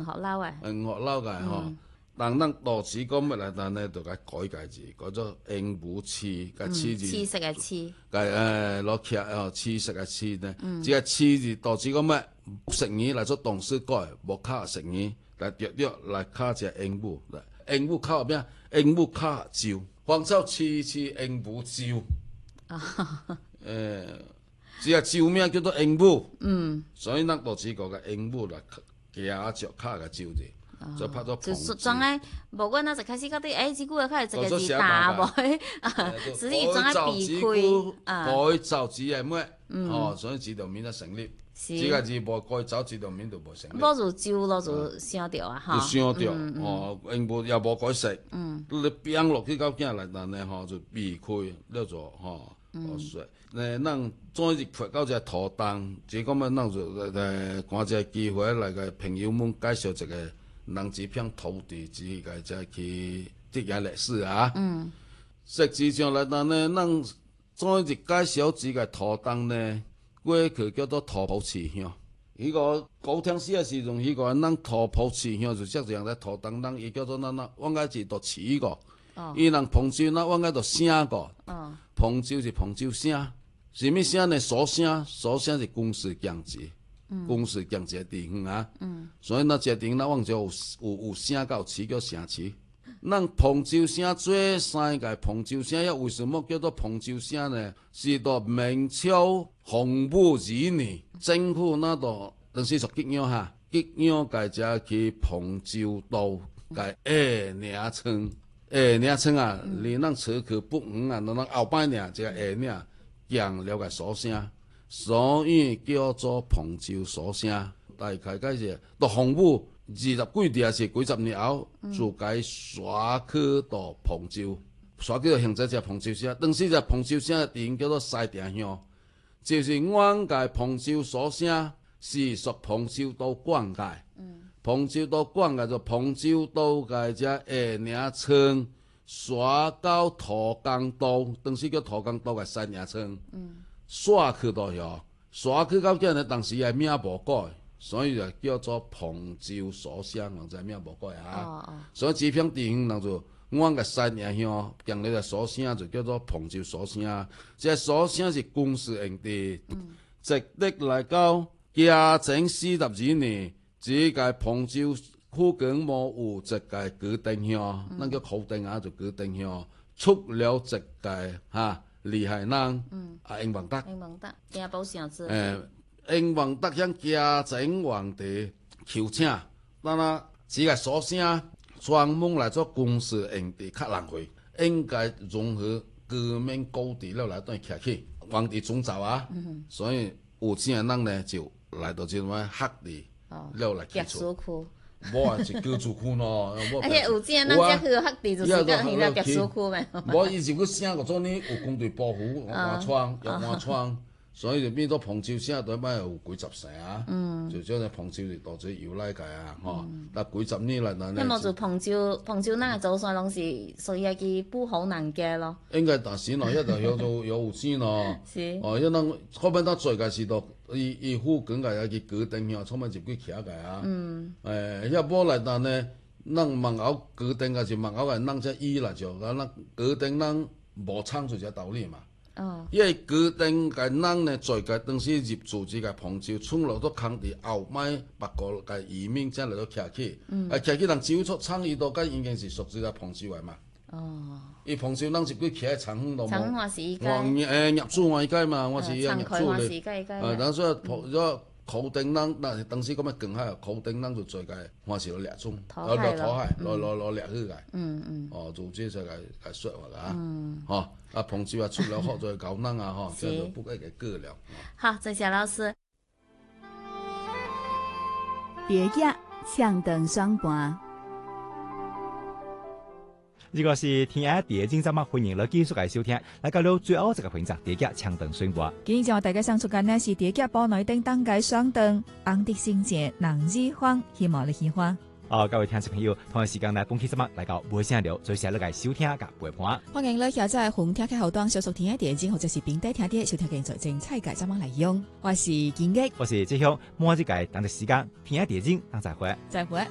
學樓啊， 學樓嘅吼。但咱都市講乜嚟？但咧就改字，改做英武刺，個刺字， 刺色嘅刺， 攞起刺色嘅刺呢？這個刺字都市講乜？成語嚟做動詞改，無卡成語嚟略略嚟卡隻英武，英武卡咩？英武卡照，黃州刺英武照。只係照名叫做英武，所以咱都市講嘅英武嚟加著卡嘅照字。就拍咗就裝誒，無管那就開始覺得這句話開始這個字大無，只是裝誒避開， 改走字係咩？所以字條面就成立。這個字無改走字條面就無成立。 攞住照，攞住想掉啊， 就想掉，英文又無改食，你變落去到今日嚟，但係就避開了咗，說，咱昨日發到隻圖檔，即講乜，咱就趕隻機會嚟個朋友們介紹一個。人這片土地之個就去啲嘢歷史啊，實際上嚟講呢，咱再一介紹這個土檔呢，過去叫做土埔祠鄉。呢個高聽史嘅時陣，呢個咱土埔祠鄉就即係樣嘅土檔，咱伊叫做咱往解字讀詞個，伊人彭州咱往解讀聲個，彭州是彭州聲，什麼聲呢？鎖聲，鎖聲是公事講字。公司講這地方啊，所以那這地方咱往就有聲到詞叫城市。咱彭州聲最三個彭州聲，要為什麼叫做彭州聲呢？是到明朝洪武二年，政府那度當時屬吉陽哈，吉陽個只去彭州道個名稱，名稱啊，離咱車去不遠啊，咱後擺呢，這個名講了個所聲。所以叫做彭州所聲，大概嗰時到洪武20幾年是幾十年後，就改刷去到彭州，刷去到現在只彭州聲。當時只彭州聲嘅地方叫做西定鄉，就是阮個彭州所聲是屬彭州道管界。彭州道管界就彭州道個只名稱，刷到土江道，當時叫土江道嘅西名稱。刷去到遐，刷去到今日，當時係名無改，所以就叫做彭州所聲，人就名無改啊。所以這片地方人就阮個西名鄉，將來個所聲就叫做彭州所聲。這所聲是公事用地，直的來到嘉靖42年，這個彭州附近冇有一個固定鄉，那叫固定啊，就固定鄉出了一個哈。厲害人，英皇德， 家寶上字， 英皇德向嘉靖皇帝求請，咱啊，這個所聲專門來做公事用地，較浪費，應該融合各面高地了來對徛起，皇帝總走啊，所以有錢人呢就來到這種黑地，了來起厝。無啊，是居住區咯。 而且有錢人只去黑地就是講係個居住區咩？ 無，伊是佢聲個做呢有工地保護，換窗，有換窗，所以就變咗彭州聲對擺有幾十城啊。就將個彭州是當做由來個啊，吼。但幾十年來呢？ 咁麼就彭州那個祖先攏是屬於一個不好人家咯。應該但是咯，一定有錢咯。 是。 哦，因為後邊他做嘅是到。伊附近個一個固定鄉，充滿入去徛個啊。要無來但呢，咱門口固定個是門口個，咱只伊來就，咱固定咱無창出只道理嘛。因為固定個咱呢，在個當時入住這個彭州，村落都坑地後擺別個個移民才來到徛起。徛起人招出창伊都該已經是屬於個彭州個嘛。伊彭州人是佢徛喺長風度冇，業主我依嘛，我是業主咧。當所以固定人，嗱當時咁樣更係固定人就做個，我是攞掠中，攞土海，攞掠去個。做這個個說法啊，啊彭州啊出了好多高人啊，叫做不計嘅過了。 好，謝謝老師。 別野搶燈雙盤。 如果是天下第一節目，歡迎你繼續嚟收聽。嚟到了最後一個環節，第一搶燈宣佈。 今日就大家上出嘅呢是第一寶內燈當街雙燈，紅的聖節能日歡，希望你喜歡。 各位聽眾朋友，同一時間呢，本期節目嚟到尾聲了，最先嚟嚟收聽嘅陪伴。 歡迎你下載紅聽嘅後端，小屬天下第一節或者是平底聽啲，收聽嘅在精彩嘅節目內容。我是建益， 我是志雄，每一個當地時間天下第一節，等再會。 再會。